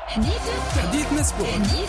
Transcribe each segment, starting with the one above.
حديثنا سبورت.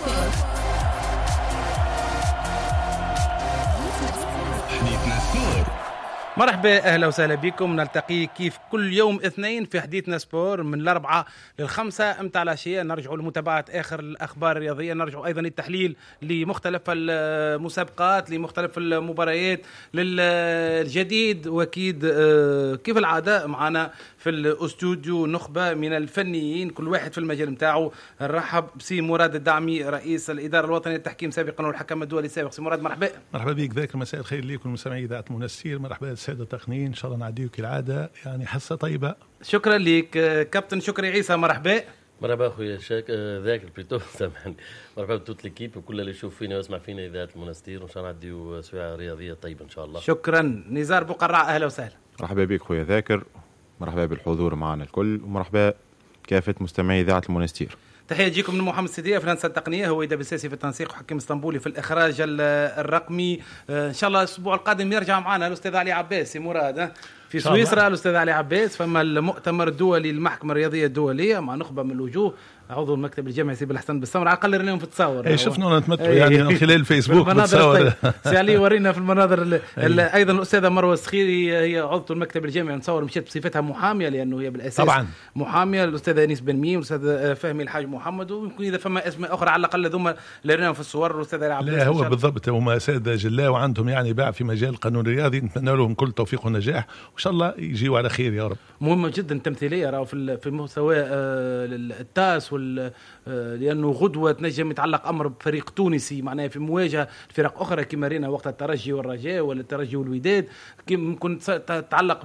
مرحبا، أهلا وسهلا بكم. نلتقي كيف كل يوم اثنين في حديثنا سبور من الأربعة للخمسة متاع العشية. نرجعوا لمتابعة آخر الأخبار الرياضية، نرجعوا أيضا للتحليل لمختلف المسابقات، لمختلف المباريات، للجديد. وأكيد كيف العادة معنا في الاستوديو نخبة من الفنيين كل واحد في المجال متاعه. نرحب بسي مراد الدعمي، رئيس الإدارة الوطنية للتحكيم سابقا والحكم الدولي السابق. سي مراد مرحبا. مرحبا بك. ذاك مساء الخير لكم مستمعي إذاعة منسير. مرحبا السادة التقنيين، إن شاء الله نعديو كالعادة يعني حصة طيبة. شكرا لك كابتن شكري عيسى. مرحبا. مرحبا اخويا ذاكر بريتو سامحني. مرحبا بتوت ليكيب وكل اللي يشوف فينا ويسمع فينا اذاعه المنستير، وان شاء الله نعديو ساعه رياضيه طيبه ان شاء الله. شكرا. نزار بقراء اهلا وسهلا. مرحبا بك خويا ذاكر، مرحبا بالحضور معنا الكل، ومرحبا كافه مستمعي اذاعه المنستير. تحية تجيكم من محمد السيدية في الهندسة التقنية، هو إذا بالساسي في التنسيق، وحكيم اسطنبولي في الإخراج الرقمي. إن شاء الله الأسبوع القادم يرجع معنا الأستاذ علي عباس مراد في سويسرا. الأستاذ علي عباس فما المؤتمر الدولي للمحكمة الرياضية الدولية مع نخبة من الوجوه، عضو المكتب الجامعي سيب الحسن بالسمر. على الأقل رناهم في التصاور. اي شفنا نتمتعوا يعني من خلال الفيسبوك بالتصور. سي علي ورينا في المناظر. ايضا الاستاذه مروه السخيري هي عضو المكتب الجامعي، نتصور مشيت بصفتها محاميه لانه هي بالاساس طبعا محاميه. الاستاذه انيس بن ميم، الاستاذ فهمي الحاج محمد، ويمكن اذا فما اسماء اخرى على الاقل ذم اللي ريناهم في الصور. الاستاذ علي عباس لا هو بالضبط هما ساده جلاء وعندهم يعني باع في مجال القانون الرياضي. نتمنى لهم كل توفيق ونجاح وان شاء الله يجيوا على خير يا رب. مهمه جدا التمثيليه راهو في مستوى التاس لأنه غدوة تنجم يتعلق أمر بفريق تونسي معناه في مواجهة فرق أخرى كما رينا وقت الترجي والرجاء ولا الترجي والوداد. ممكن تتعلق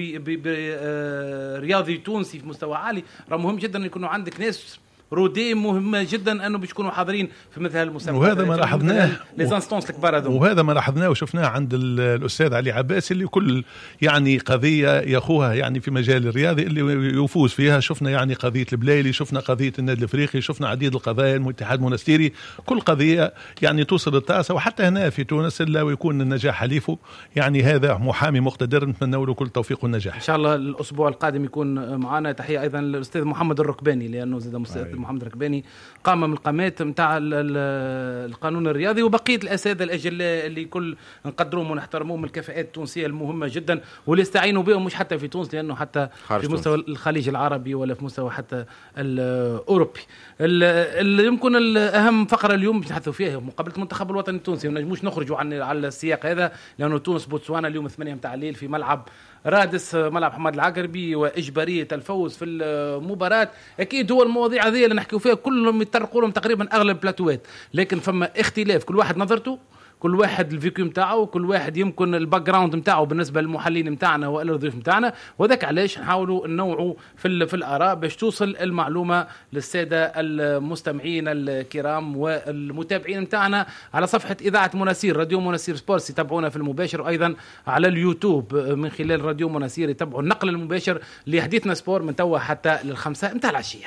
برياضي تونسي في مستوى عالي. راه مهم جدا يكونوا عندك ناس رودي مهمة جدا أنه بيكونوا حاضرين في مثل المسابقة. وهذا ما لاحظناه لزانستونس الكبار هذول، وهذا ما لاحظناه وشفناه عند الأستاذ علي عباس اللي كل يعني قضية يأخوها يعني في مجال الرياضي اللي يفوز فيها. شفنا يعني قضية البلايلي، شفنا قضية النادي الأفريقي، شفنا عديد القضايا الاتحاد المنستيري، كل قضية يعني توصل الطاسة. وحتى هنا في تونس إلا ويكون النجاح حليفه. يعني هذا محامي مقتدر، نتمنى له كل توفيق والنجاح إن شاء الله. الأسبوع القادم يكون معنا. تحية أيضا الأستاذ محمد الركباني لأنه زاد محمد الركباني قام من القامات متاع القانون الرياضي، وبقية الأساتذة الأجلاء اللي كل نقدروهم ونحترموهم، الكفاءات التونسية المهمة جدا واللي استعينوا بهم مش حتى في تونس لأنه حتى في مستوى الخليج العربي ولا في مستوى حتى الأوروبي. اللي يمكن الأهم فقرة اليوم نتحدثوا فيها مقابلة المنتخب الوطني التونسي. ونجموش نخرجوا على السياق هذا لأنه تونس بوتسوانا اليوم 8 متاع الليل في ملعب رادس، ملعب حماد العقربي، وإجبارية الفوز في المباراة. أكيد هو المواضيع هذه اللي نحكيوا فيها كلهم يتطرقوا لهم تقريبا أغلب البلاتوات، لكن فما اختلاف كل واحد نظرته، كل واحد الفيكيو متاعه، كل واحد يمكن الباك جراوند متاعه بالنسبه للمحللين متاعنا والضيوف متاعنا. وذاك علاش نحاولوا ننوعوا في الآراء باش توصل المعلومه للساده المستمعين الكرام والمتابعين متاعنا على صفحه اذاعه مناسير راديو مناسير سبورتس. يتابعونا في المباشر، وايضا على اليوتيوب من خلال راديو مناسير يتابعوا النقل المباشر لحديثنا سبور من توا حتى للخمسة متاع العشيه.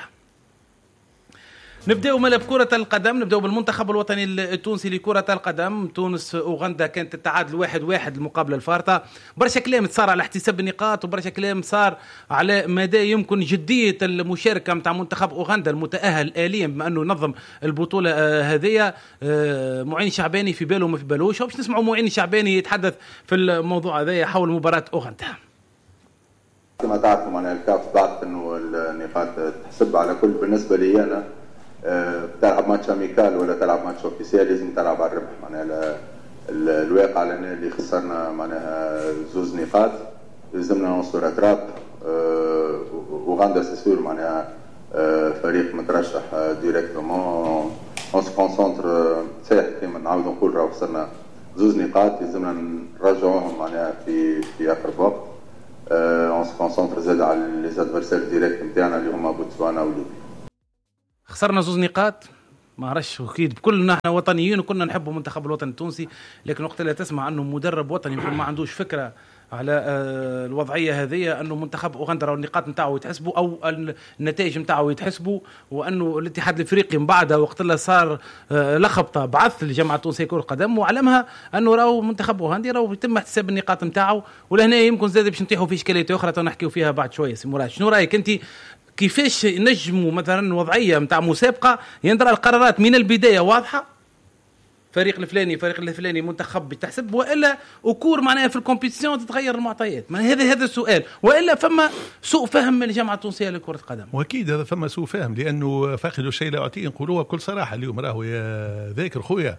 نبداو ملعب كرة القدم، نبداو بالمنتخب الوطني التونسي لكرة القدم. تونس اوغندا كانت التعادل 1-1 المقابلة الفارطة. برشا كلام صار على احتساب النقاط، وبرشا كلام صار على مدى يمكن جدية المشاركة متاع منتخب اوغندا المتأهل آليا بما انه نظم البطولة هذه. معين شعباني في باله وما في بالوش، باش نسمعوا معين شعباني يتحدث في الموضوع هذا حول مباراة اوغندا. كما تعرفوا معناها الكاف بعث انه النقاط تحسب على كل. بالنسبة لي انا بتلعب ماتش اميكال ولا تلعب ماتش اوفيسيال لازم تلعب على الربح. معناها الواقع لنا اللي خسرنا معناها 2 نقاط، لازمنا نوصلوا اتراك. اوغندا سيسور معناها فريق مترشح ديريكتومون. اون سو كونسونتر صحيح كما نعاودوا نقول راهو خسرنا 2 نقاط، لازمنا نرجعوهم معناها في اقرب وقت. اون سو كونسونتر زاد على لي زادفيرسير ديريكت نتاعنا اللي هما بوتسوانا وليبيا. خسرنا 2 نقاط، ما عرفش اكيد كلنا احنا وطنيين وكنا نحبوا منتخب الوطن التونسي، لكن وقت اللي تسمع انه مدرب وطني ما عندوش فكره على الوضعيه هذه انه منتخب اوغندا راهو النقاط نتاعو يتحسبوا او النتائج نتاعو يتحسبوا، وانه الاتحاد الافريقي من بعدها وقت اللي صار لخبطه بعث الجامعه التونسيه كره القدم وعلمها انه راهو منتخب اوغندي راهو يتم احتساب النقاط نتاعو. ولهنا يمكن زاد باش نطيحوا في اشكاليه اخرى نحكيوا فيها بعد شويه. سي مراد شنو رايك انت كيفاش نجموا مثلا وضعيه نتاع مسابقه يندرى القرارات من البدايه واضحه، فريق الفلاني منتخب بتحسب، والا اكور معناها في الكومبيتيسيون تتغير المعطيات؟ هذا السؤال، والا فما سوء فهم من الجامعه التونسيه لكره القدم. واكيد هذا فما سوء فهم، لانه فاقد الشيء لا يعطيه نقولوها بكل صراحه. اليوم راهو يا ذاكر خويا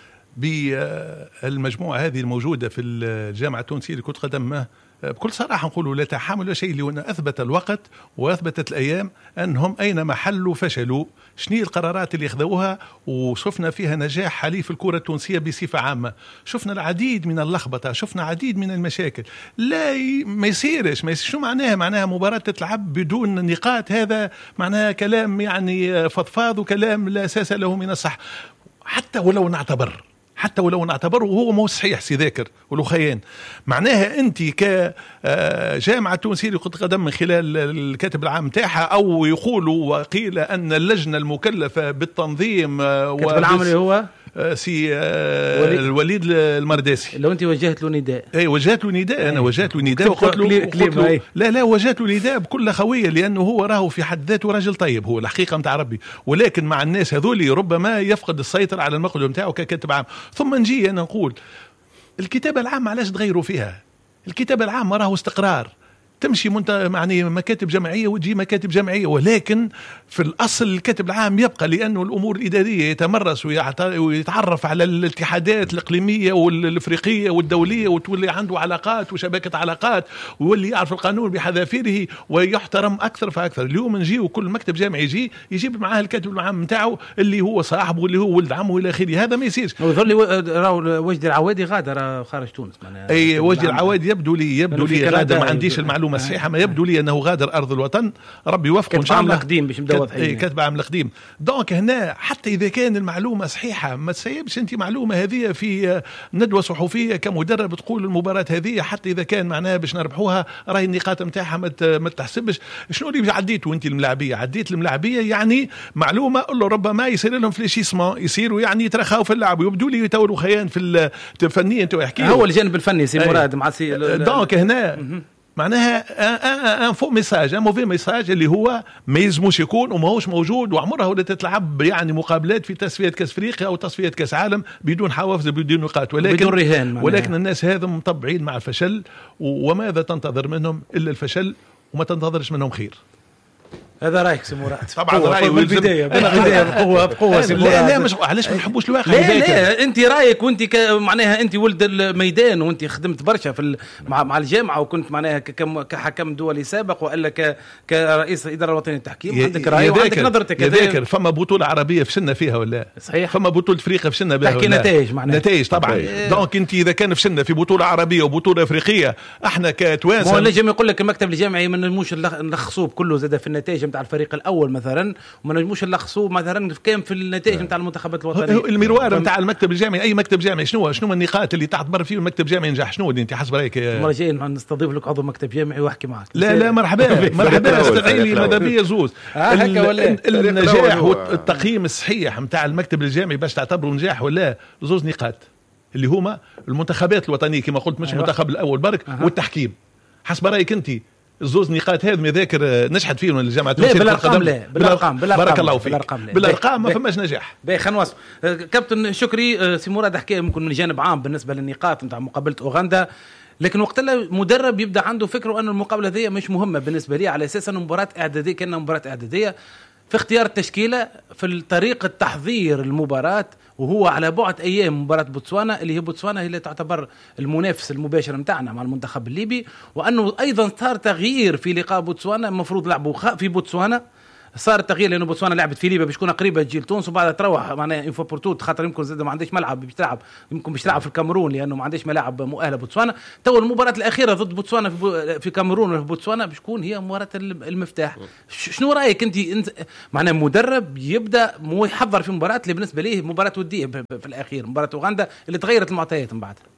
بالمجموعه هذه الموجوده في الجامعه التونسيه لكره القدم بكل صراحة نقولوا لا تحامل ولا شيء، لأن أثبت الوقت وأثبتت الأيام أنهم أينما حلوا فشلوا. شنو القرارات اللي أخذوها وشفنا فيها نجاح حليف الكرة التونسية بصفة عامة؟ شفنا العديد من اللخبطة، شفنا العديد من المشاكل. لا ما يصيرش شو معناها مباراة تتلعب بدون نقاط؟ هذا معناها كلام يعني فضفاض وكلام لا أساس له من الصح. حتى ولو نعتبر وهو مو صحيح سي ذاكر ولخيان، معناها انت كجامعه تونسيه لكرة القدم من خلال الكاتب العام تاعها، او يقولوا وقيل ان اللجنه المكلفه بالتنظيم الكاتب العام اللي هو سي الوليد المرداسي، لو انت وجهت له نداء. اي وجهت له نداء، انا وجهت له نداء وقلت له لا وجهت له نداء بكل خويه، لانه هو راهو في حد ذاته راجل طيب، هو الحقيقه نتاع ربي، ولكن مع الناس هذول ربما يفقد السيطره على المقعد نتاعو ككاتب عام. ثم نجي انا نقول الكتابه العامه علاش تغيروا فيها؟ الكتابه العامه راهو استقرار، تمشي يعني مكاتب جمعية وتجي مكاتب جمعية، ولكن في الأصل الكاتب العام يبقى، لأنه الأمور الإدارية يتمرس ويتعرف على الاتحادات الإقليمية والإفريقية والدولية، وتولي عنده علاقات وشبكة علاقات، ويولي يعرف القانون بحذافيره ويحترم أكثر فأكثر. اليوم نجي وكل مكتب جامعي يجيب معاه الكاتب العام نتاعو اللي هو صاحبه واللي هو ولد عمه إلى آخره. هذا ما يصيرش. ويظل وجدي العوادي غادر خارج تونس. أي وجدي العوادي يبدو لي غادر، ما عنديش المعلومة الصحيحة، ما يبدو لي أنه غادر أرض الوطن، ربي يوفقه إن شاء الله. قديم باش نبدا واضحين. كاتب عام القديم. دونك هنا حتى إذا كان المعلومة صحيحة ما تسيبش أنت معلومة هذه في ندوة صحفية كمدرب تقول المباراة هذه حتى إذا كان معناها باش نربحوها راهي النقاط نتاعها ما تحسبش. شنو اللي عديتوا أنت الملاعبية؟ عديت الملاعبية يعني معلومة له ربما يصير لهم فليشيسمون، يصيروا يعني يترخاو في اللعب ويبدو لي يتوروا خيان في الفنية. أنتوا يحكي هو الجانب الفني سي مراد مع سي دونك هنا معناها ان فو ميساج، ان موفي ميساج اللي هو ما يلزموش يكون وما هوش موجود، وعمرها ولا تتلعب يعني مقابلات في تصفيات كاس افريقيا او تصفيات كاس عالم بدون حوافز بدون نقاط، بدون رهان. ولكن الناس هذا مطبعين مع الفشل، وماذا تنتظر منهم الا الفشل، وما تنتظرش منهم خير. هذا رايك سي مراد؟ طبعا رايي من البدايه بقوه سي مراد. لا مش علاش ما نحبوش الواقع. لا انت رايك، وانت معناها انت ولد الميدان، وانت خدمت برشا في مع الجامعه، وكنت معناها كحكم دولي سابق، والا كرئيس الاداره الوطنيه للتحكيم، عندك راي وعندك نظرتك. ذاكر فما بطوله عربيه فشلنا فيها ولا صحيح؟ فما بطوله افريقيا فشلنا بها تحكي نتائج معناها نتائج طبعا. دونك انت اذا كان فشلنا في بطوله عربيه وبطوله افريقيه احنا كتوانسه، هو نجم يقول لك المكتب الجامعي ما نجموش نلخصوه كله زاد في النتائج نتاع الفريق الاول مثلا، وما نجموش نلخصوه مثلا كان في النتائج نتاع المنتخبات الوطنيه. المروار نتاع المكتب الجامعي، اي مكتب جامعي شنو النقاط اللي تعتبر فيه المكتب الجامعي نجح؟ شنو انت حسب رايك؟ المره الجايه نستضيف لك عضو مكتب جامعي واحكي معك. لا مرحبا استدعي لي ماذا بيا زوز. النجاح والتقييم الصحيح نتاع المكتب الجامعي باش تعتبره نجاح ولا زوز نقاط اللي هما المنتخبات الوطنيه كما قلت، مش المنتخب الاول برك والتحكيم. حسب رايك انت الزوز نقاط هذه ما ذاكر نجحت فيهم الجامعه التونسيه؟ بالارقام بارك الله فيك. بالارقام ما فماش نجاح. باهي خلينا نواصل. كابتن شكري، سي مراد حكى ممكن من جانب عام بالنسبه للنقاط نتاع مقابله اوغندا، لكن وقت اللي مدرب يبدا عنده فكره أن المقابله هذه مش مهمه بالنسبه لي، على اساس انه مباراه اعداديه، كانها مباراه اعداديه في اختيار التشكيله، في طريقه تحضير المباراه، وهو على بعد ايام مباراه بوتسوانا اللي هي بوتسوانا هي اللي تعتبر المنافس المباشر نتاعنا مع المنتخب الليبي، وانه ايضا صار تغيير في لقاء بوتسوانا، المفروض لعبوا في بوتسوانا، صار التغيير لانه بوتسوانا لعبت في ليبيا باش تكون قريبه تجي لتونس، وبعدها تروح معناها انفو بورتوت، خاطر يمكن زاد ما عندهاش ملعب باش تلعب، يمكن باش تلعب في الكاميرون لانه ما عندهاش ملاعب مؤهله بوتسوانا. تو المباراه الاخيره ضد بوتسوانا في كاميرون وفي بوتسوانا باش تكون هي مباراه المفتاح. شنو رايك انت معناها مدرب يبدا يحضر في مباراه اللي بالنسبه ليه مباراه وديه في الاخير، مباراه اوغندا اللي تغيرت المعطيات من بعد؟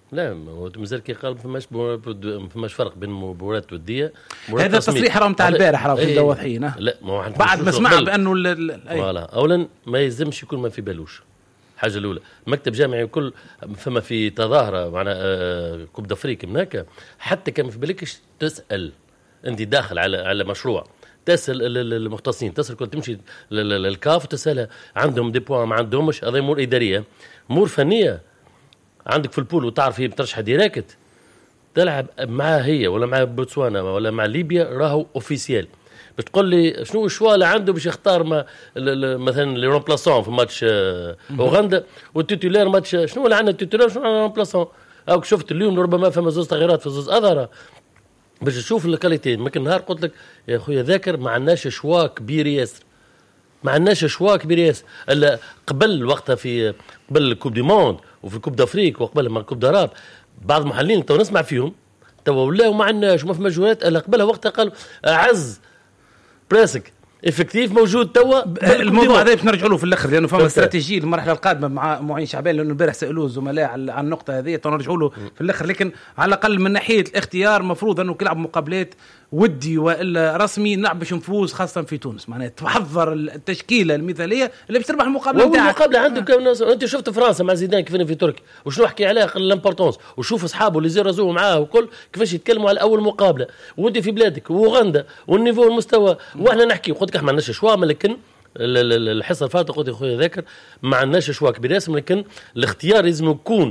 لا مازال كي قال فماش فرق بين مباريات وديه. هذا تصريح راه نتاع البارح راه في واضحين. لا بعد ما سمع بانه فوالا اولا ما يلزمش يكون ما في بالوش. الحاجه الاولى مكتب جامعي كل فما في تظاهره معنا كوب دافريك هناك، حتى كان في بالكش تسال انت داخل على مشروع، تسال المختصين، تسال كنت تمشي للكاف وتسال عندهم دي بوان ما عندهمش. هذه امور اداريه. امور فنيه عندك في البول وتعرف هي بترشح ديراكت تلعب معها هي ولا مع بوتسوانا ولا مع ليبيا راهو اوفيسيال. بتقول لي شنو الشوا اللي عنده باش يختار مثلا لي رومبلاسون في ماتش اوغندا والتيتولير ماتش شنو اللي عندنا التيتولير شنو عندنا رومبلاسون. او شفت اليوم ربما فما زوز تغييرات في زوز اظهره باش تشوف الكاليتي. ممكن نهار قلت لك يا خويا ذاكر ما عندناش شوا كبير ياسر، ما عندناش شوا كبير ياسر. الا قبل وقتها في قبل الكوب دي موند وفي الكوب دافريك وقبل ما الكوب داراب بعض المحللين تو نسمع فيهم تو ولاو ما عندناش ما في مجهولات. الا قبلها وقتها قالوا اعز بريسك افكتيف موجود توا. الموضوع هذا باش نرجعوا له في الاخر لانه فما استراتيجيه المرحله القادمه مع معين شعبان، لانه البارح سالوه الزملاء على النقطه هذه نرجعوا له في الاخر. لكن على الاقل من ناحيه الاختيار مفروض انه كيلعب مقابلات ودي والا رسمي نلعب باش نفوز خاصه في تونس. معناها تحضر التشكيله المثاليه اللي باش تربح المقابله نتاعك. المقابله عندك انت شفت فرنسا مع زيدان كيف في تركيا وشنو حكي عليها الامبورطونس، وشوف اصحابه اللي زازوا معاه وكل كيفاش يتكلموا على اول مقابله ودي في بلادك واوغندا والنيفو المستوى. واحنا نحكي قلت لك ما عندناش شوا، لكن الحصه الفاتحه قلت يا خويا ذاكر ما عندناش شوا كبير ياسر، لكن الاختيار لازم يكون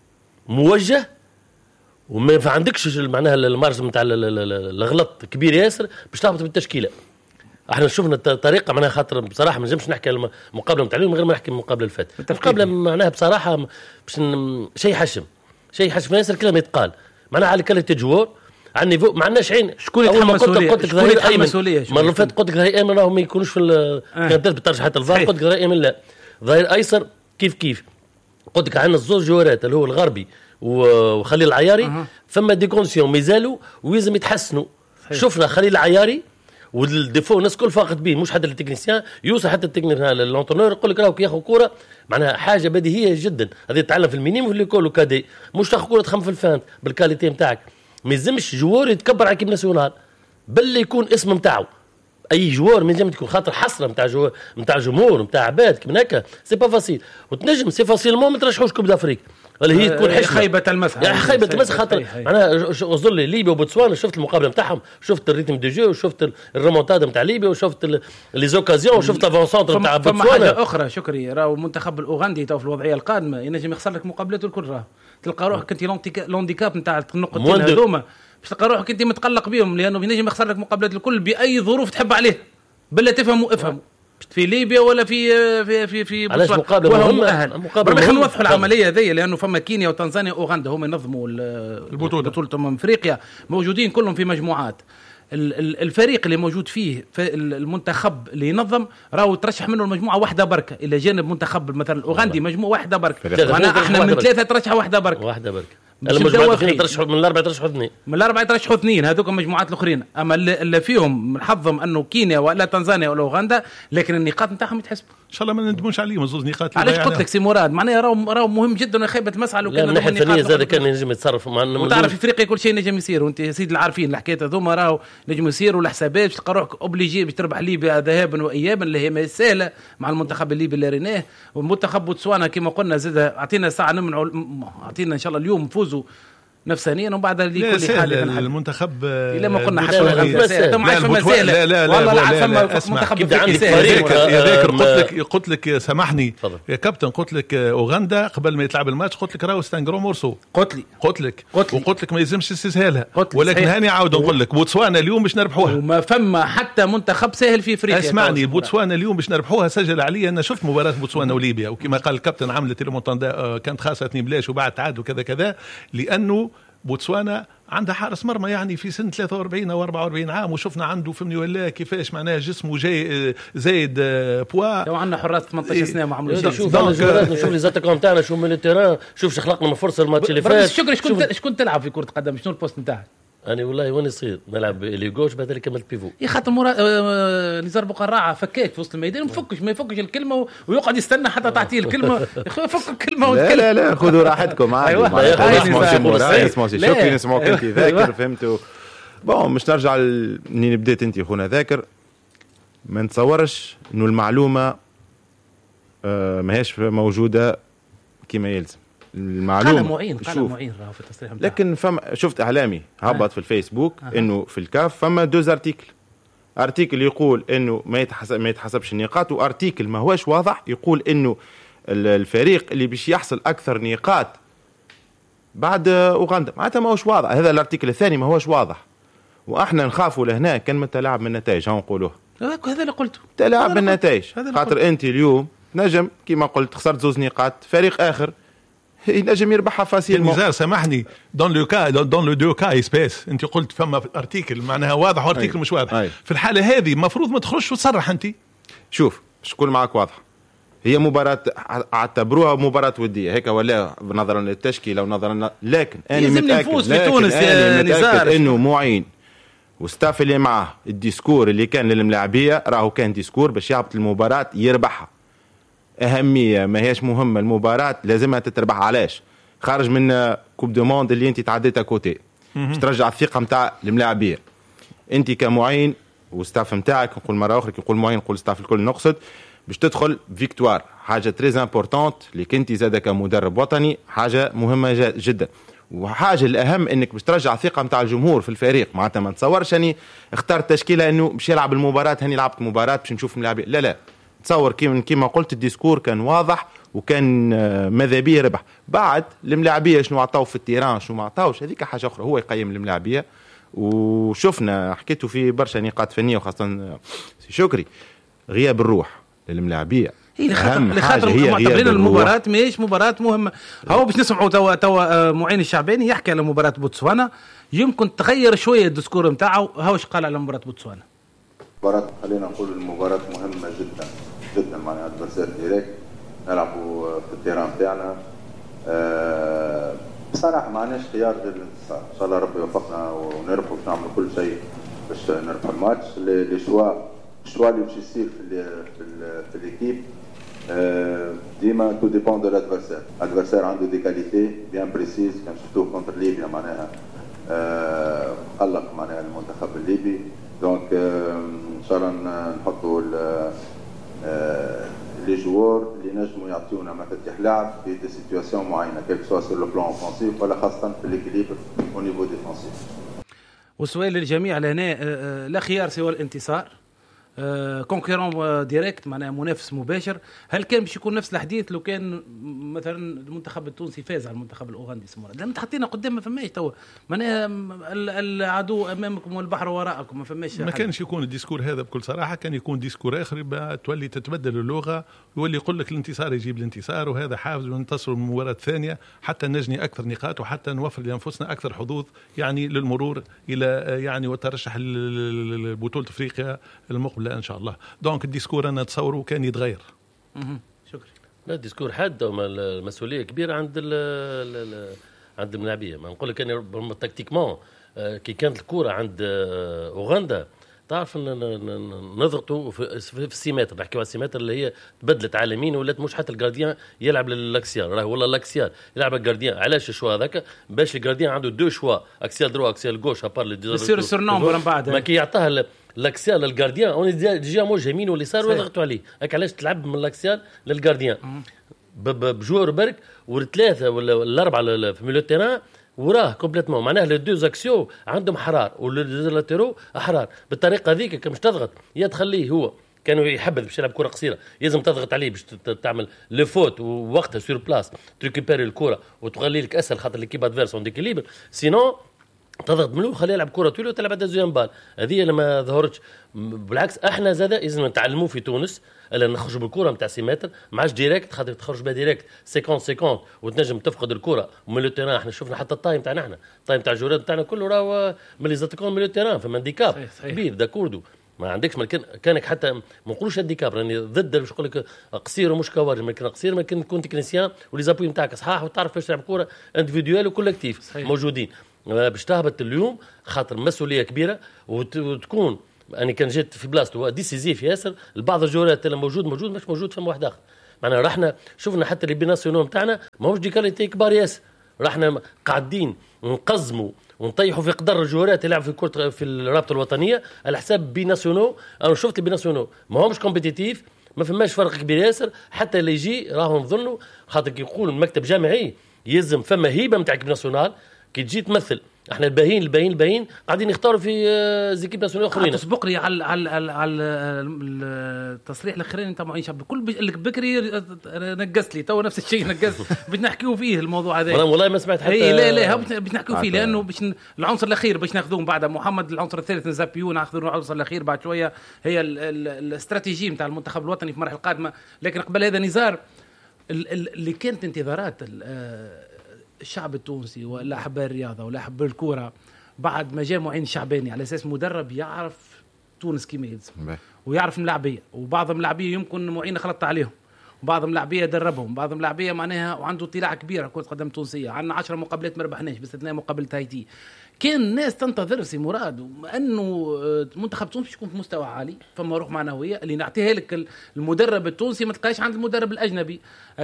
موجه وما عندكش معناها المارج نتاع الغلط كبير ياسر باش تهبط بالتشكيله. احنا شفنا الطريقه معناها خاطر بصراحه ما نجمش نحكي على المقابله نتاع اليوم غير ما نحكي المقابله اللي فاتت. المقابله معناها بصراحه باش شيء حشم ياسر كلام يتقال معناها على كاليتي جوار على النيفو ما عندناش عين. شكون يتحمل مسؤوليه؟ قلت لك ظهير ايمن المره اللي فاتت قلت لك ظهير ايمن راهم ما يكونوش في كانت بترشيحات الفار. قلت لك ظهير ايمن لا، ظهير ايسر كيف قلت لك عندنا الزوج جوارات اللي هو الغربي وخليل العياري فما دي كونديسيون مازالوا ولازم يتحسنوا. شفنا خليل العياري والديفو الناس كل فاقد به، مش حتى التكنيسيان يوصل حتى التكنيسيان للونترونور يقول لك راهو كي ياخذ كوره معناها حاجه بديهيه جدا. هذه تتعلم في المينيم وفي ليكول وكادي، مش تاخذ كوره تخم في الفانت بالكاليتي نتاعك. ما يلزمش جوار يتكبر على كيب ناسيونال بل يكون اسم نتاعو. اي جوار من جمع تكون خاطر حسره نتاع جمهور نتاع عباد كيما هكا سي با فاسيل. وتنجم سي فاسيل ما ترشحوش كوب دافريك ولا هي تكون حشمه خيبه المسح يعني خيبه المسح. خاطر معناها وصل لي ليبيا وبوتسوانا شفت المقابله نتاعهم، شفت الريتم دي جو وشفت الريمونتادا نتاع ليبيا وشفت لي زوكازيون وشفت لافونسونتر نتاع بوتسوانا. فما حاجه اخرى شكري راهو المنتخب الاوغندي تو في الوضعيه القادمه ينجم يخسر لك مقابلاته الكل. راه تلقى روحك انت لونديكاب نتاع النقطتين هذوما باش تلقى روحك انت متقلق بهم لانه ينجم يخسر لك مقابلات الكل باي ظروف تحب عليه بلا تفهموا في ليبيا ولا في علاش مقابله مهمه. خلينا نوضحوا العمليه هذه لانه فما كينيا وتنزانيا واوغندا هما ينظموا البطوله افريقيا موجودين كلهم في مجموعات. الفريق اللي موجود فيه في المنتخب اللي ينظم راهو ترشح منه المجموعه واحده بركه الى جانب منتخب مثلا الاوغندي مجموعه واحده بركه. احنا من ثلاثه ترشح واحده بركه المجموعات ترشحوا من الاربعه ترشحوا اثنين من الاربعه ترشحوا اثنين هذوك المجموعات الاخرين. اما اللي فيهم منحظم انه كينيا ولا تنزانيا ولا اوغندا لكن النقاط نتاعهم يتحسبوا ان شاء الله ما ندموش عليهم زوز نقاط. علاش قلت لك سي مراد معناها راهو مهم جدا خيبه المسعى لو كان الناحيه الفنيه زاد كان ينجم يتصرف معنا وتعرف افريقيا كل شيء نجم يصير وانت يا سيدي العارفين الحكايات هذوما راهو نجم يصير والحسابات باش تلقى روحك اوبليجي باش تربح ليبيا ذهابا وايابا اللي هي ما سهله مع المنتخب الليبي اللي ريناه. والمنتخب بوتسوانا كما قلنا زاد اعطينا ساعه نمنعوا اعطينا ان شاء الله اليوم نفوزوا نفسانيا وبعد لكل حال المنتخب الى ما قلنا حتى ما عادش فما سهله والله لا عاد فما منتخب قلت لك سامحني يا كابتن قلت لك اوغندا قبل ما يتلعب الماتش قلت لك راهو ستان غرو مورسو قلت لك وقلت لك ما يلزمش استسهالها ولكن هاني عاود نقول لك بوتسوانا اليوم باش نربحوها وما فما حتى منتخب سهل في افريقيا. اسمعني بوتسوانا اليوم باش نربحوها سجل عليا انا شفت مباراه بوتسوانا وليبيا وكما قال الكابتن عملت المونتاندا كانت خاصه 2-0 وبعد تعادل كذا لانه بوتسوانا عندها حارس مرمى يعني في سن 43 او 44 عام وشفنا عنده فهمني ولا كيفاش معناها جسمه جاي زايد بوا. لو عندنا حراس 18 سنه ما عملوش شيء. شوف نشوف لي زاتكم تاعنا شو من التيران شوف خلقنا من فرصه الماتش اللي فات. شكرا شكون تلعب في كره قدم شنو البوست نتاعك؟ انا والله وانا صغير نلعب لي جوش بعد اللي كملت بيفو خاطر نزار بقراعه فكاك في وسط الميدان ما يفكش الكلمه ويقعد يستنى حتى تعطيه الكلمه فك الكلمه وتكلم. لا خذوا راحتكم عادي. شكرا نسمعوك انت ذاكر فهمتوا. بون مش نرجع منين بديت انت خونا ذاكر. ما نتصورش انه المعلومه ماهيش موجوده كما يلزم. المعلومه قال معين راهو في التصريح متاعه. لكن فما شفت اعلامي هبط في الفيسبوك انه في الكاف فما دوز ارتيكل يقول انه ما يتحسبش النقاط، وارتيكل ما هوش واضح يقول انه الفريق اللي باش يحصل اكثر نقاط بعد اوغندا معناتها ما هوش واضح. هذا الارتيكل الثاني ما هوش واضح، واحنا نخافوا لهنا كان من تلاعب من النتائج. هاو نقولوه هذا اللي قلته، تلاعب بالنتائج. خاطر انت اليوم نجم كيما قلت خسرت 2 نقاط، فريق اخر ينجم يربحها فاسيل. نزار سامحني دون لو دو كا اسبيس انت قلت فما ارتيكل معناها واضح وارتيكل مش واضح. في الحاله هذه المفروض ما تخرجش وتصرح انت. شوف شكون معك واضح، هي مباراة اعتبروها مباراة ودية هيك ولا نظرا للتشكيلة ونظرا، لكن انا متأكد في تونس يا نزار انه معين وستاف اللي معه الديسكور اللي كان للملاعبية راهو كان ديسكور باش يهبط المباراة يربحها. أهمية ما هيش مهمة المباراة لازمها تتربح. علاش؟ خارج من كوب دو موند اللي انت تعديتها كوتي باش ترجع الثقة متاع الملاعبية. انت كمعين وستاف متاعك، نقول مرة أخرى نقول معين نقول ستاف الكل نقصد، باش تدخل فيكتوار حاجة تريز امبورتانت اللي كنتي زادا كمدرب وطني، حاجة مهمة جدا. وحاجة الأهم انك باش ترجع الثقة متاع الجمهور في الفريق. معناتها ما نتصورش اني اخترت تشكيلة انه باش يلعب المباراة هني لعبت مباراة باش نشوف الملاعبية. لا تصور كيما قلت الديسكور كان واضح وكان ماذا بيه ربح. بعد الملاعبيه شنو عطاو في التيران شنو ما عطاوش هذيك حاجه اخرى، هو يقيم الملاعبيه. وشفنا حكيتوا في برشا نقاط فنيه وخاصه شكري غياب الروح للملاعبيه. لخاطر معتبرين المباراة ماهيش مباراة مهمة. هو باش نسمعوا توا معين الشعباني يحكي على مباراة بوتسوانا، يمكن تغير شوية الديسكور نتاعو. هاوش قال على مباراة بوتسوانا؟ مباراة خلينا نقول المباراة مهمة جدا جدا، معناها ادفرسير ديريكت نلعبوا في التيران تاعنا. بصراحة ما عندناش خيار غير الانتصار. ان شاء الله ربي يوفقنا ونربحوا باش نعملوا كل شيء باش نربحوا الماتش. لي شوا اللي باش يصير في الإيكيب ديما تو ديبون دو الادفرسير عنده دي كاليتي بيان بريسيز. كان شفتوه كونتر ليبيا معناها قلق معناها المنتخب الليبي. دونك ان شاء الله نحطوا لي جوار اللي نجموا يعطيونا مفاتيح لعب في دي سيتواسيون معينه، كيف سوا سور لو بلان اوفنسيف ولا خاصه في ليكيليبر او نيفو ديفنسيف. والسؤال للجميع لهنا، لا خيار سوى الانتصار، كونكورون ديريكت معناها منافس مباشر. هل كان باش يكون نفس الحديث لو كان مثلا المنتخب التونسي فاز على المنتخب الاوغندي سمورة؟ لما تحطينا قدام ما فماش توا معناها العدو امامكم والبحر وراءكم، ما فماش. ما كانش يكون الديسكور هذا بكل صراحه، كان يكون ديسكور اخر تولي تتبدل اللغه ويولي يقول لك الانتصار يجيب الانتصار وهذا حافز وننتصر من المباراه الثانيه حتى نجني اكثر نقاط وحتى نوفر لانفسنا اكثر حظوظ يعني للمرور الى يعني وترشح لبطوله افريقيا المقبله ان شاء الله. دونك الديسكور انا اتصوره كان يتغير. شكرا. لا الديسكور حاد المسؤوليه كبيره عند الملاعبيه. ما نقول لك انا تكتيكمون كي كانت الكره عند اوغندا تعرف نضغطوا في السيماتر، نحكيو على السيماتر اللي هي تبدلت عالمين ولات مش حتى الجارديان يلعب للاكسيال، راه والله الاكسيال يلعب الجارديان. علاش الشوا هذاك؟ باش الجارديان عنده دو شوا اكسيال درو اكسيال غوش ابار لي يصير السرنومبر من بعد ما كي يعطاها الاكسيال للجارديان اون ديجا موج يمين واليسار ويضغطوا عليه. هكا علاش تلعب من الاكسيال للجارديان بجوار برك والثلاثه ولا الاربعه في ميلو تيران وراه كومبليتمون. معناه لي دو اكسيو عندهم حرار ولاتيرو احرار. بالطريقه هذيك كي مش تضغط يا تخليه هو كانوا يحبذ باش يلعب كره قصيره لازم تضغط عليه باش تعمل لو فوت ووقتها سور بلاس تريكوبيري الكره وتخلي لك اسهل خاطر ليكيب ادفيرس اون ديكيليبر. سينو تضغط منو خليه يلعب كره طويله وتلعب دوزيام بال. هذه لما ظهرتش. بالعكس احنا زاده لازم نتعلموا في تونس الا نخرجوا بالكره نتاع سيمتر ماش ديريكت خاطر تخرج بها ديريكت 50 وتنجم تفقد الكره ومن لو تيران. احنا شفنا حتى التايم تاعنا احنا التايم تاع الجولات تاعنا كله راهو من لي زاتيكون من لو تيران فما هانديكاب كبير داكوردو ما عندكش. كانك حتى ما نقولوش هانديكاب راني ضد باش نقول لك قصير ومش كوارج. ما كان قصير ما كان تكون تكنيسيان ولي زابوي نتاعك صحاح وتعرف باش تلعب كره انديفيدوال وكولكتيف موجودين. باش تهبط اليوم خاطر مسؤوليه كبيره وتكون. انا كان جيت في بلاصته ديسيزيف ياسر. البعض الجولات اللي موجود مش موجود فما واحد اخر. معناها رحنا شفنا حتى اللي بيناسيونال نتاعنا ماهوش دي كاليتي كبار ياسر. رحنا قاعدين نقزموا ونطيحوا في قدر الجوهرات يلعب في كرة في الرابطه الوطنيه على حساب بيناسيونال. انا شفت بيناسيونال ما همش كومبيتيتيف، ما فماش فرق كبير ياسر. حتى اللي يجي راهو نظنوا خاطر يقول المكتب جامعي يلزم فما هيبه نتاع بيناسيونال كي تجي تمثل. احنا الباهين قاعدين يختاروا في زيكيب ناسيونال اخرين. تسبق لي على التصريح الاخراني نتاع معين شعب كل بكري نقصت لي تو نفس الشيء نقص بنحكيوا فيه الموضوع هذا. والله ما سمعت حتى. لا بنحكيوا فيه لانه باش العنصر الاخير باش ناخذوه بعد محمد. العنصر الثالث نزابيو ناخذوا العنصر الاخير بعد شويه هي الاستراتيجيه نتاع المنتخب الوطني في المرحله القادمه. لكن قبل هذا نزار اللي كانت انتظارات الشعب التونسي ولا أحباء الرياضة ولا أحباء الكورة بعد ما جاء معين شعباني على أساس مدرب يعرف تونس كيما يلزم ويعرف ملاعبية. وبعض الملاعبية يمكن معين خلطت عليهم وبعض الملاعبية دربهم بعض الملاعبية معناها وعنده اطلاع كبير كرة قدم تونسية. عندنا 10 مقابلات ما ربحناش باستثناء مقابلة هايتي. كان الناس تنتظر سي مراد انه منتخب تونس يكون في مستوى عالي فما روح معنويه اللي نعطيها لك المدرب التونسي ما تلقاش عند المدرب الاجنبي.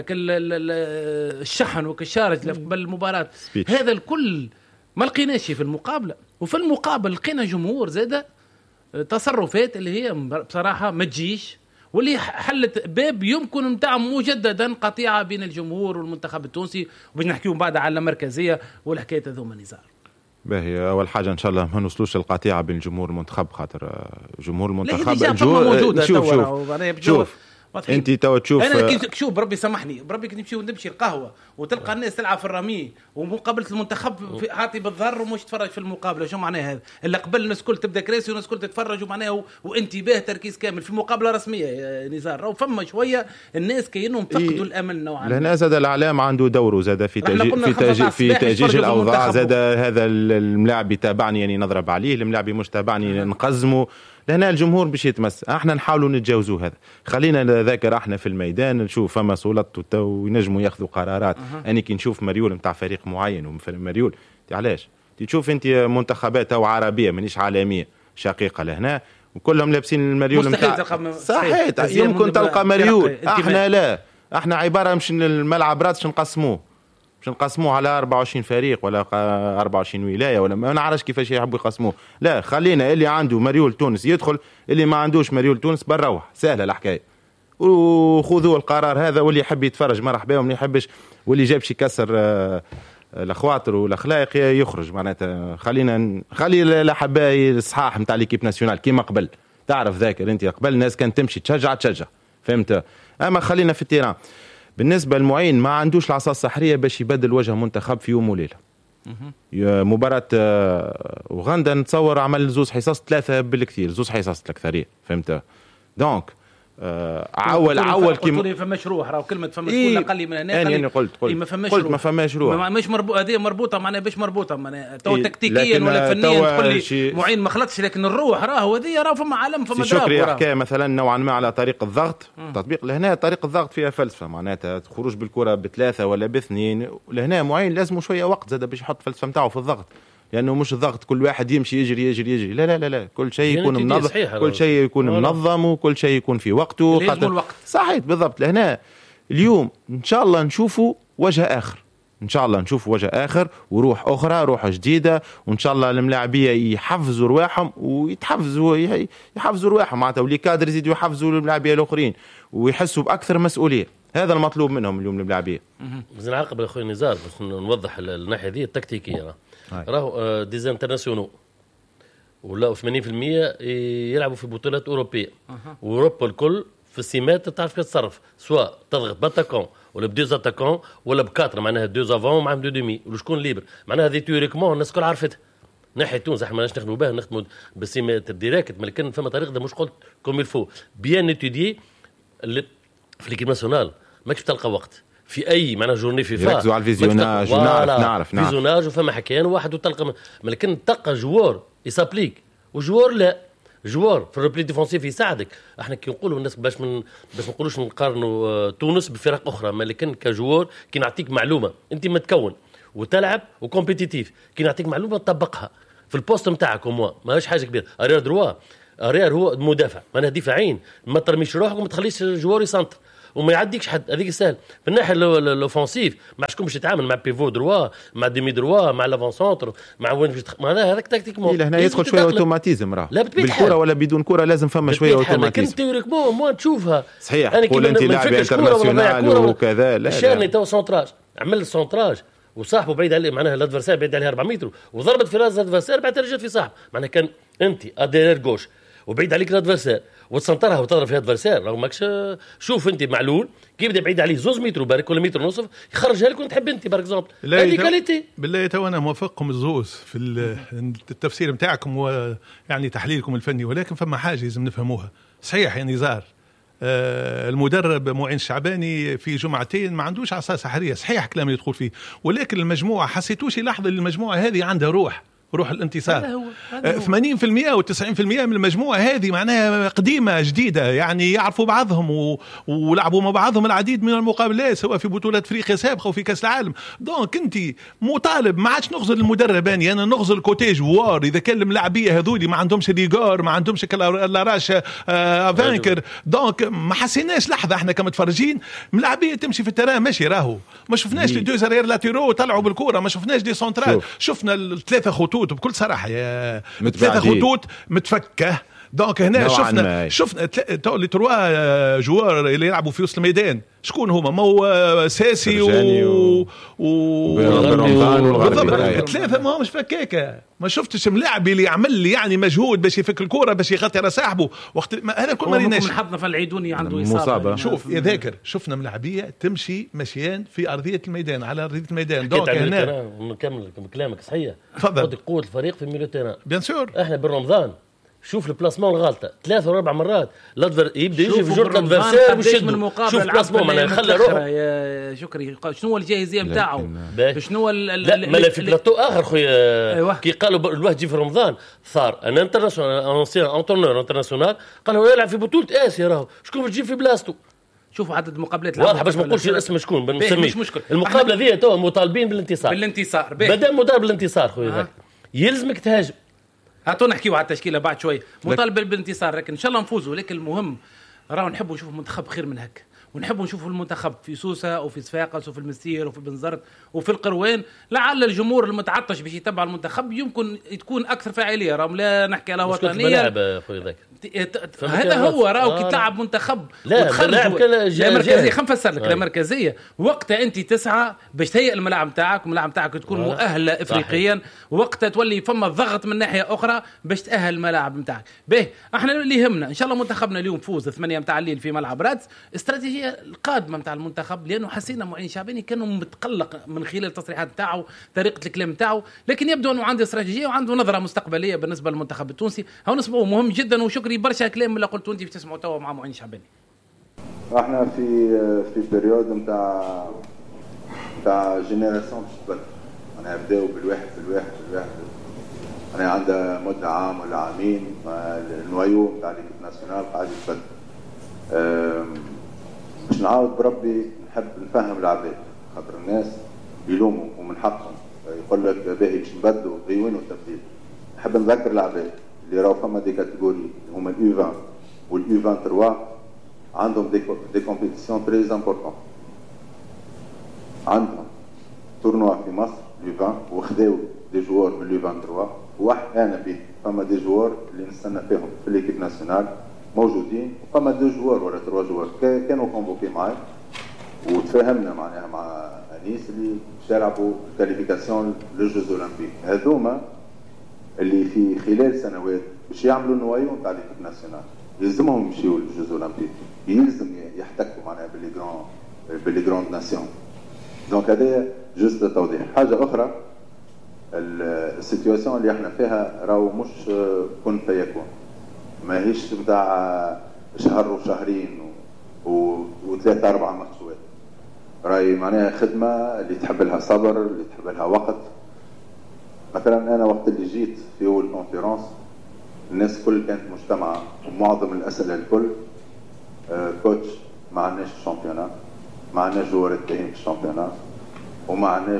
الشحن وكالشارج قبل المباراه هذا الكل ما لقيناش في المقابله. وفي المقابل لقينا جمهور زاده تصرفات اللي هي بصراحه ما تجيش واللي حلت باب يمكن نتاع مجددا قطيعه بين الجمهور والمنتخب التونسي. وباش نحكيو بعد على المركزيه والحكايه هذوما نزار. باهي اول حاجه ان شاء الله ما نوصلوش القطيعه بين جمهور المنتخب خاطر جمهور المنتخب شوف انت تو تشوف انا شوف بربي سامحني بربي كنت نمشي القهوه وتلقى الناس تلعب في الرمي ومقابله المنتخب في عاطي بالظهر ومش تتفرج في المقابله. شو معناها هذا؟ اللي قبل الناس كل تبدا كراسي والناس كل تتفرج ومعناها وانتباه تركيز كامل في مقابله رسميه يا نزار. وفما شويه الناس كانهم فقدوا الامل نوعا ما. لهنا زاد الاعلام عنده دوره زاد في تأجيج الاوضاع. زاد هذا الملاعب يتابعني يعني نضرب عليه الملاعب مش تابعني نقزمه. لهنا الجمهور باش يتمس. احنا نحاولوا نتجاوزوا هذا. خلينا نذاكر احنا في الميدان نشوف فما سلطات وينجموا ياخذوا قرارات. اني كي نشوف مريول نتاع فريق معين ومريول علاش تشوف انت منتخبات او عربيه مانيش عالميه شقيقه لهنا وكلهم لابسين المريول نتاع صحيح يمكن تلقى مريول. احنا لا احنا عباره مش الملعب راتش نقسموه على 24 فريق ولا 24 ولايه ولا ما نعرفش كيفاش يحبوا يقسموه. لا خلينا اللي عنده مريول تونس يدخل اللي ما عندوش مريول تونس بروح. سهله الحكايه وخذوا القرار هذا. واللي يحب يتفرج مرحبا وما يحبش واللي جابش يكسر الاخواطر والاخلاق يخرج. معناتها خلي الاحباء الصحاح نتاع ليكيب ناسيونال كيما قبل. تعرف ذاكر انت قبل الناس كانت تمشي تشجع فهمت. اما خلينا في التيران. بالنسبة للمعين ما عندوش العصا السحرية باش يبدل وجه منتخب في يوم وليلة. مباراة أوغندا نتصور عمل زوز حصص 3 بالكثير زوز حصص الأكثرية فهمت. دونك عول كيما فماش روح راهو كلمه فماش كل اقل من هنا. انا قلت ما فماش روح مش مربوطه هذه مربوطه معناها باش مربوطه معناها تو تكتيكيا ولا فنيا تقول لي معين ما خلطش. لكن الروح راهو هذه راه فما عالم فما دراب. شكري حكايه مثلا نوعا ما على طريق الضغط تطبيق. لهنا طريق الضغط فيها فلسفه معناتها خروج بالكره ب3 ولا ب2. لهنا معين لازم شويه وقت زاد باش يحط فلسفه نتاعو في الضغط. لانه مش الضغط كل واحد يمشي يجري لا كل شيء يكون منظم. كل شيء يكون منظم وكل شيء يكون في وقته صحيح بالضبط. لهنا اليوم ان شاء الله نشوفوا وجه اخر. ان شاء الله نشوفوا وجه اخر وروح اخرى روح جديده. وان شاء الله الملاعبيه يحفزوا رواحهم يحفزوا رواحهم معناتها واللي كادر يزيدوا يحفزوا الملاعبيه الاخرين ويحسوا باكثر مسؤوليه. هذا المطلوب منهم اليوم الملاعبيه. زين عقب اخوي نزار بس نوضح الناحيه دي التكتيكيه. راهو ديز انترناسيونال ولا 80% يلعبوا في بطولات اوروبيه واوروبا الكل في السيمات تعرف كيف تتصرف سواء تضغط باتاكون ولا بدوز اتاكون ولا بكاتر معناها دوز افون معهم دو دومي وشكون ليبر. معناها هذه تيوريكمون الناس الكل عرفتها. ناحيه تونس احنا ماناش نخدموا بها نخدموا بالسيمات الديريكت. لكن فما طريقه مش قلت كوم الفو بيان اتودي في ليكيب ناسيونال ماكش تلقى وقت في اي معناها جورني فيفا يركزوا على الفيزيوناج. نعرف فيزيوناج وفما حكايان واحد وتلقى. لكن تلقى جوار يسابليك وجوار لا. جوار في الريبلي ديفونسيف يساعدك. احنا كي نقولوا الناس باش ما نقولوش نقارنوا تونس بفرق اخرى. لكن كجوار كي نعطيك معلومه انت متكون وتلعب وكومبيتيتيف. كي نعطيك معلومه تطبقها في البوست نتاعك وموا ماهيش حاجه كبيره. ارير دروا، ارير هو مدافع، معناها دفاعين، ما ترميش روحك وما تخليش الجوار يسنتر وما يعديكش حد، هذيك سهل. في الناحيه الاوفنسيف ما شكون باش يتعامل مع بيفو دروا، مع ديمي دروا، مع لافون سونتر، مع وين باش معناها هذاك تكتيك مو. هنا يدخل شويه اوتوماتيزم راه بالكره ولا بدون كره لازم فما شويه اوتوماتيزم. كنت تيوريكمون مو تشوفها صحيح. تقول انت لاعب انترناسيونال وكذا، لا الشارني تو سونتراج، عمل السونتراج وصاحبه بعيد عليه، معناها الادفرسير بعيد عليه 4 متر وضربت في راس الادفرسير، بعد رجعت في صاحبه، معناها كان انت ادير جوش وبعيد عليك الادفرسير وتسنطرها وتضرب فيها الادفرسير، راه ماكش. شوف انت معلول كي يبدا بعيد عليه 2 متر وبارك ولا متر ونصف يخرجها لك وتحب انت بار اكزومبل. هذه كاليتي بالله. تو انا موافقكم الزوز في التفسير نتاعكم ويعني تحليلكم الفني، ولكن فما حاجه لازم نفهموها. صحيح يعني زار المدرب معين الشعباني في جمعتين ما عندوش عصا سحريه، صحيح كلام يدخل فيه، ولكن المجموعه حسيتوش لحظه المجموعه هذه عندها روح الانتصار. 80% و90% من المجموعة هذه معناها قديمة جديدة، يعني يعرفوا بعضهم ولعبوا مع بعضهم العديد من المقابلات سواء في بطولة افريقيا سابقة وفي كأس العالم. دونك انت مطالب ما عادش نغزل المدرب، انا نغزل كوتي جوار. اذا كان الملاعبية هذولي ما عندهمش ريغور، ما عندهمش لاراش فانكر، دونك ما حسيناش لحظة احنا كمتفرجين ملاعبية تمشي في التران ماشي. راهو ما شفناش لي دوز ارير لاتيرو طلعوا بالكرة، ما شفناش دي سنترال، شفنا الثلاثة خطوط بكل صراحه يا ثلاثه خطوط متفكه. دونك هنا شفنا اللي تروا جوار اللي يلعبوا في وسط الميدان شكون هما؟ ما هو ساسي رمضان بالضبط. ثلاثه ما همش فكاكه. ما شفتش ملاعب اللي يعمل لي يعني مجهود باش يفك الكره باش يغطي على صاحبه وقت هذا كل ما ريناش. حطنا في العيدوني عنده اصابه. شوف يا ذاكر شفنا ملاعبيه تمشي مشيان في ارضيه الميدان على ارضيه الميدان. دونك هنا نكمل كلامك صحيح. تفضل. قوه الفريق في ميلو تيران بيان سور. احنا بالرمضان شوف البلاسمون الغلطه 3 و4 مرات يبدا يجي في جرة الادفرسير ويشد من المقابله. شوف البلاسمون معناها يخلي روحه يا شكري. شنو هو الجاهزيه نتاعو؟ شنو لا ما في بلاطو اخر خويا. أيوة. كي قالوا الواحد يجي في رمضان صار انا انترناسيونال انسيان انترنور انترناسيونال قال هو يلعب في بطوله اسيا راهو شكون باش تجي في بلاصتو. شوفوا عدد المقابلات واضح باش ما نقولش الاسم شكون بنسميه. المقابله ذي تو مطالبين بالانتصار بدل مدرب الانتصار خويا ذاك يلزمك تهاجم. هاتوا نحكيوا على التشكيله بعد شوي. مطالب بالانتصار لكن ان شاء الله نفوزوا. لكن المهم راهو نحبوا نشوفوا منتخب خير من هكا، ونحبوا نشوفوا المنتخب في سوسه وفي صفاقس وفي المسير وفي بنزرت وفي القروان. لعل الجمهور المتعطش باش يتبع المنتخب يمكن تكون اكثر فاعليه. راهم لا نحكي على وطنيه هذا هو راهو كي تلعب منتخب وتخرج لا مركزيه. خلينا نفسر لك. لا مركزيه وقتها انت تسعى باش تهيئ الملعب تاعك والملعب تاعك تكون مؤهله افريقيا، وقتها تولي فما ضغط من ناحيه اخرى باش تاهل الملاعب نتاعك. به احنا اللي يهمنا ان شاء الله منتخبنا اليوم فوز 8 نتاع الليل في ملعب رادس. استراتيجيه القادمه نتاع المنتخب لانه حسينا معين شعباني كانوا متقلق من خلال التصريحات نتاعو طريقه الكلام نتاعو، لكن يبدو انه عنده استراتيجيه وعنده نظره مستقبليه بالنسبه للمنتخب التونسي. هاو نسمعوا مهم جدا. وشكري برشا كلام اللي قلتوا انت بتسمعوا توا مع معين شعباني. احنا في بريود نتاع جينيراسيون تبدل. انا نبداو بالواحد انا عندها مده عام ولا عامين النوايو نتاع ليكيب ناسيونال قاعد يتبدل. باش نعاود بربي نحب نفهم العباد خاطر الناس يلوموا ومن حقهم يقول لك باهي باش نبدلوا وينو التبديل. نحب نذكر العباد اللي راهو فما دي كاتيجوري هما اليو 20 واليو 23 عندهم دي كومبيتيسيون تري امبورطون. عندهم تورنوا في مصر اليو 20 وخداو دي جوار من اليو 23 واحد انا فيه. فما دي جوار اللي نستنى فيهم في ليكيب ناسيونال موجودين، وفما دو جوار ولا 3 جوار كانوا كونفوكي معايا وتفاهمنا معناها مع انيس اللي يلعبوا كاليفيكاسيون للجوز اولمبيك. هذوما اللي في خلال سنوات باش يعملوا النوايو نتاع ليكيب ناسيونال يلزمهم يمشيوا للجوز اولمبيك، يلزم يحتكوا معناها باللي جراند ناسيون. دونك هذا جوست توضيح. حاجه اخرى السيتواسيون اللي احنا فيها راهو مش كن فيكون، ماهيش نتاع شهر وشهرين وثلاثة 4 ماتشات. راهي معناها خدمه اللي تحب لها صبر، اللي تحب لها وقت. مثلا انا وقت اللي جيت في اول كونفيرونس الناس كل كانت مجتمعه ومعظم الاسئله الكل كوتش ما عندناش الشامبيونات، ما عندناش جوار باهين في الشامبيونات، وما عندناش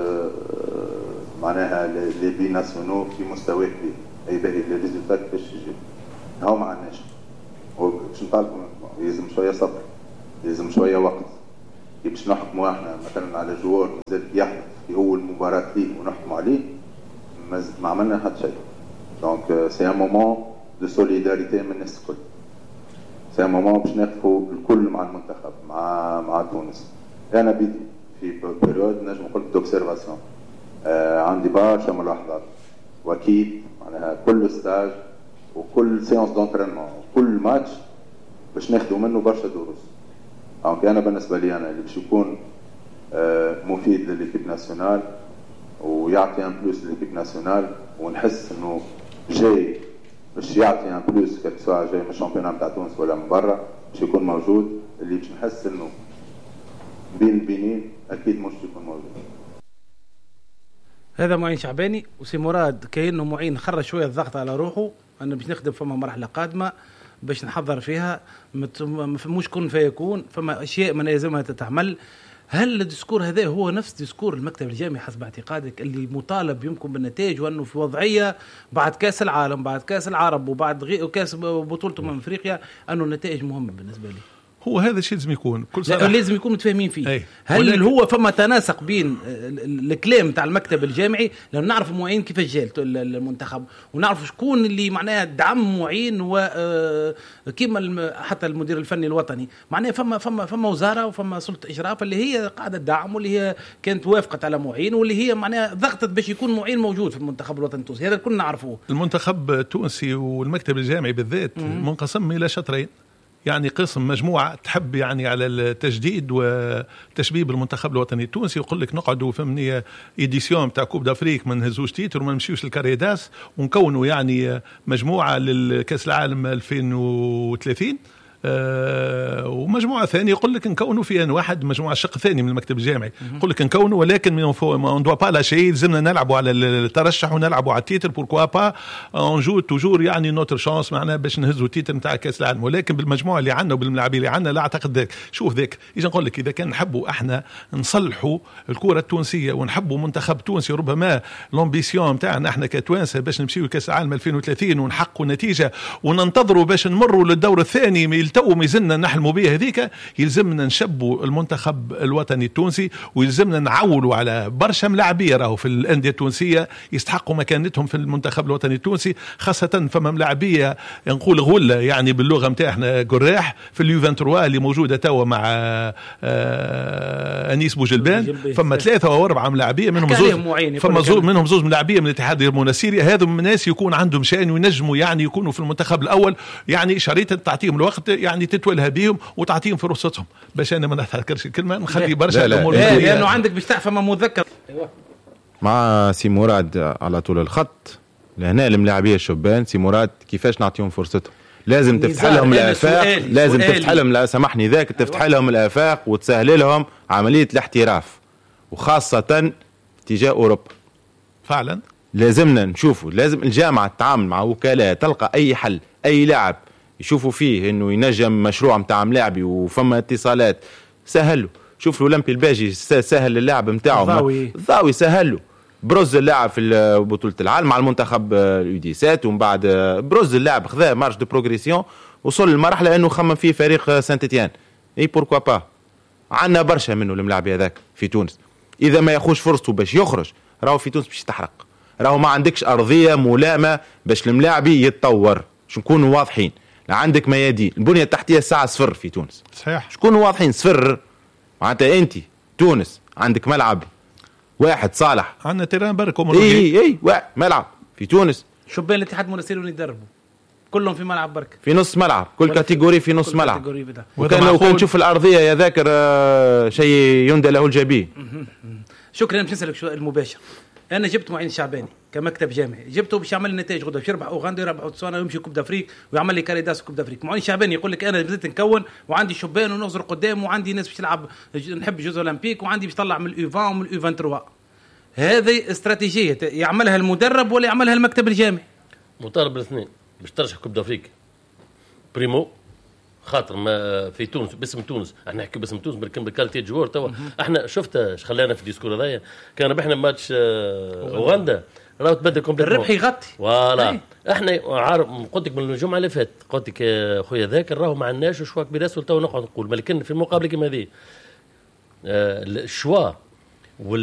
معناها لي بي ناسيونو في مستوى كبير. اي باهي لي ريزولتا كيفاش يجيو هاو ما عندناش. باش نطالبوا يلزم شويه صبر، يلزم شويه وقت. كي باش نحكموا احنا مثلا على جوار مازال يحدث في اول مباراه ليه ونحكموا عليه ما عملنا حتى شيء. دونك سي ان مومون دو سوليداريتي من الناس الكل. سي ان مومون باش نقفوا الكل مع المنتخب مع تونس. انا بدي في بيريود نجم نقول دوبسيرفاسيون. عندي برشا ملاحظات واكيد معناها كل ستاج وكل سيونس دونترينمون وكل ماتش باش ناخذوا منه برشا دروس. دونك انا بالنسبه لي انا اللي باش يكون مفيد لليكيب ناسيونال ويعطي ان بلوس لليكيب ناسيونال ونحس انه جاي باش يعطي ان بلوس سواء جاي من الشامبيونات نتاع تونس ولا من برا باش يكون موجود. اللي باش نحس انه بين البنين اكيد مش يكون موجود. هذا معين شعباني. وسي مراد كأنه معين خرج شويه الضغط على روحه. انا باش نخدم فما مرحله قادمه باش نحضر فيها مش كن فيكون فما اشياء من لازمها تتعمل. هل الديسكور هذا هو نفس ديسكور المكتب الجامعي حسب اعتقادك اللي مطالب يمكن بالنتائج وانه في وضعيه بعد كاس العالم بعد كاس العرب وبعد كاس بطوله افريقيا انه النتائج مهمه بالنسبه لي؟ هو هذا الشيء لازم يكون كل صراحة لازم يكونوا متفاهمين فيه. هل هو فما تناسق بين الكلام تاع المكتب الجامعي لأنه نعرف معين كيفاش جاء المنتخب ونعرف شكون اللي معناها دعم معين وكيما حتى المدير الفني الوطني معناها فما وزارة وفما سلطة إشراف اللي هي قاعدة تدعم واللي هي كانت وافقت على معين واللي هي معناها ضغطت باش يكون معين موجود في المنتخب الوطني التونسي. هذا كلنا نعرفوه. المنتخب التونسي والمكتب الجامعي بالذات منقسم إلى شطرين. يعني قسم مجموعة تحب يعني على التجديد وتشبيب المنتخب الوطني التونسي ويقول لك نقعدوا فهمني إديسيون تاع كوب دافريك ما نهزوش تيتر وما نمشيوش للكاريداس ونكونوا يعني مجموعة للكأس العالم 2030. ومجموعة ثانية يقول لك نكونوا في أن واحد مجموعة الشق الثاني من المكتب الجامعي يقول لك نكونوا ولكن ما ندوا با لا شيء لازمنا نلعبوا على الترشح ونلعبوا على التيتر بوركوا با نجو توجور يعني نوتر شانس معنا باش نهزوا التيتر نتاع كأس العالم. ولكن بالمجموعة اللي عندنا وبالملاعبين اللي عندنا لا أعتقد ذاك. شوف ذاك إذا نقول لك إذا كان نحبوا احنا نصلحوا الكرة التونسية ونحبوا منتخب تونسي ربما لومبيسيون نتاعنا احنا كتوانسة باش نمشيو كأس العالم 2030 ونحققوا نتيجة وننتظروا باش نمروا للدور الثاني تو ميزلنا نحلموا بها هذيك. يلزمنا نشبوا المنتخب الوطني التونسي ويلزمنا نعولوا على برشا ملاعبيه راهو في الانديه التونسيه يستحقوا مكانتهم في المنتخب الوطني التونسي خاصه فما ملاعبيه نقول غله يعني باللغه نتاعنا قراح في اليو 23 اللي موجوده توا مع انيس بوجلبان. فما 3 أو 4 ملاعبيه منهم زوج فما منهم زوج ملاعبيه من الاتحاد المونسيري. هذو الناس يكون عندهم شان وينجموا يعني يكونوا في المنتخب الاول يعني شريطه تعطيهم الوقت يعني تتولها بيهم وتعطيهم فرصتهم باش انا ما نحكرش الكلمه نخلي برشا الامور لانه عندك باش تعرف ما مذكر مع سي مراد على طول الخط لهنا الملاعبيه الشبان. سي مراد كيفاش نعطيهم فرصتهم؟ لازم تفتح لهم الافاق. لازم تفتح لهم لا سامحني ذاك تفتح لهم الافاق وتسهل لهم عمليه الاحتراف وخاصه تجاه اوروبا. فعلا لازمنا نشوفوا لازم الجامعه تتعامل مع وكلاء تلقى اي حل اي لاعب يشوفوا فيه انه ينجم مشروع متاع ملاعبي وفما اتصالات سهلوا. شوف الاولمبي الباجي سهل اللاعب متاعه الضاوي سهلوا بروز اللاعب في بطوله العالم مع المنتخب اليو17 ومن بعد بروز اللاعب خذا مارش دو بروغريسيون وصل للمرحله انه خمم فيه فريق سانت تيان. اي بوركوا با عندنا برشا منه الملاعبي هذاك في تونس. اذا ما ياخوش فرصته باش يخرج راهو في تونس باش يتحرق. راهو ما عندكش ارضيه ملامه باش الملاعبي يتطور. باش نكونوا واضحين لا عندك ميادين البنيه التحتيه الساعه صفر في تونس. صحيح شكونوا واضحين صفر. معناتها انت تونس عندك ملعب واحد صالح عندنا تيران برك اي واحد ملعب في تونس. شبان الاتحاد المنسيري يدربوا كلهم في ملعب برك في نص ملعب كل كاتيجوري في نص ملعب. وكان تشوف الارضيه يا ذاكر شيء يندى له الجبين. شكرا. باش نسالك سؤال مباشر. انا جبت معين شعباني كمكتب جامعي جبته باش يعمل نتائج غدا باش يربح اوغندا يربح تسوانا ويمشي كوب دافريك ويعمل لي كاريداس كوب دافريك. معين شعباني يقول لك انا بديت نكون وعندي شبان ونغزر قدام وعندي ناس باش تلعب نحب جوز اولمبيك وعندي باش طلع من الاو 20 ومن الاو 23. هذه استراتيجيه يعملها المدرب ولا يعملها المكتب الجامعي؟ مطالب الاثنين باش ترشح كوب دافريك بريمو خاطر ما في تونس باسم تونس، احنا نحكي باسم تونس بالكاليتي جوار توا. احنا شفت اش خلانا في الديسكور هذايا، كان ربحنا ماتش اوغندا راهو تبدل كومبليتمون، الربح يغطي فوالا. احنا عارف قلت لك من الجمعه اللي فاتت، قلت لك خويا ذاكر راهو ما عندناش شوا كبير اسود تو نقعد نقول، لكن في المقابله كيما هذه الشوا